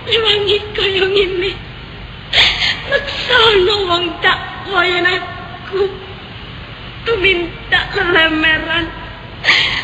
Langit kaya ngene. Laksana wong tak wayan aku. Tuminta lelemeran.